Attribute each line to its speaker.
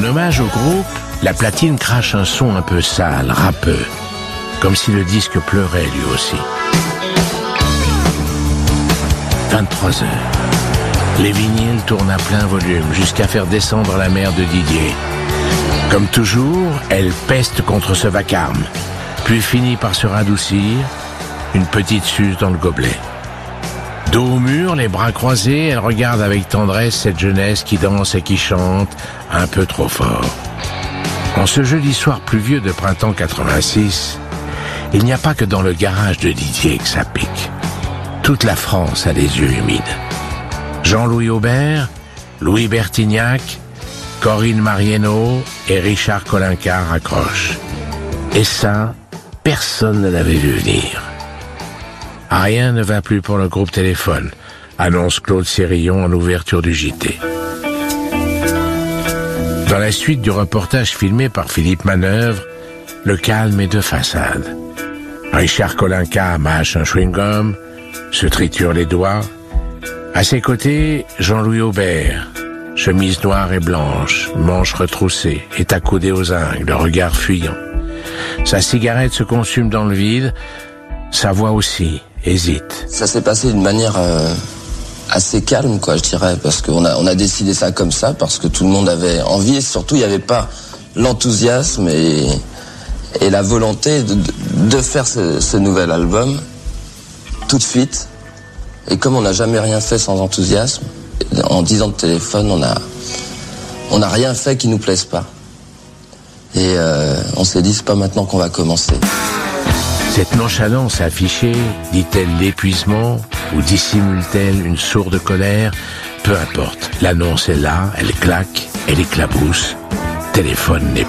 Speaker 1: hommage au groupe, la platine crache un son un peu sale, râpeux, comme si le disque pleurait lui aussi. 23 heures. Les vinyles tournent à plein volume jusqu'à faire descendre la mère de Didier. Comme toujours, elle peste contre ce vacarme, puis finit par se radoucir, une petite suce dans le gobelet. Dos au mur, les bras croisés, elle regarde avec tendresse cette jeunesse qui danse et qui chante un peu trop fort. En ce jeudi soir pluvieux de printemps 86, il n'y a pas que dans le garage de Didier que ça pique. Toute la France a les yeux humides. Jean-Louis Aubert, Louis Bertignac, Corinne Marieno et Richard Kolinka raccrochent. Et ça, personne ne l'avait vu venir. Rien ne va plus pour le groupe Téléphone, annonce Claude Sérillon en ouverture du JT. Dans la suite du reportage filmé par Philippe Manœuvre, le calme est de façade. Richard Kolinka mâche un chewing-gum, se triture les doigts. À ses côtés, Jean-Louis Aubert, chemise noire et blanche, manches retroussées, est accoudé aux ongles, le regard fuyant. Sa cigarette se consume dans le vide, sa voix aussi hésite.
Speaker 2: Ça s'est passé d'une manière assez calme, quoi, je dirais, parce qu'on a décidé ça comme ça, parce que tout le monde avait envie, et surtout il n'y avait pas l'enthousiasme et la volonté de faire ce nouvel album tout de suite. Et comme on n'a jamais rien fait sans enthousiasme, en 10 ans de Téléphone, on n'a rien fait qui nous plaise pas. Et on s'est dit, c'est pas maintenant qu'on va commencer.
Speaker 1: Cette nonchalance affichée, dit-elle l'épuisement ou dissimule-t-elle une sourde colère? Peu importe, l'annonce est là, elle claque, elle éclabousse. Téléphone n'est